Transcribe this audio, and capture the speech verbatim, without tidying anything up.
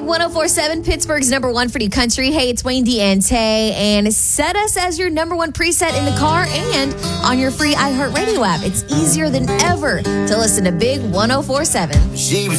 one oh four point seven, Pittsburgh's number one for new country. Hey, it's Wayne D and Tay, and set us as your number one preset in the car and on your free iHeartRadio app. It's easier than ever to listen to Big one oh four point seven. She was